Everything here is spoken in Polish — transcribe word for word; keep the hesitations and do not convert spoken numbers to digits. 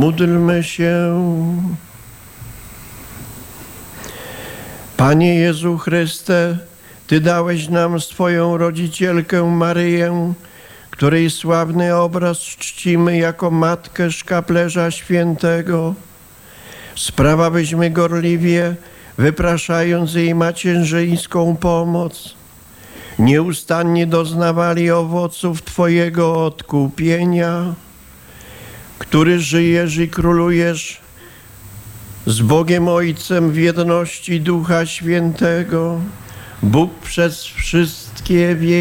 Módlmy się. Panie Jezu Chryste, Ty dałeś nam swoją rodzicielkę Maryję, której sławny obraz czcimy jako Matkę Szkaplerza Świętego. Spraw, byśmy gorliwie, wypraszając jej macierzyńską pomoc, nieustannie doznawali owoców Twojego odkupienia, który żyjesz i królujesz z Bogiem Ojcem w jedności Ducha Świętego, Bóg przez wszystkie wieki.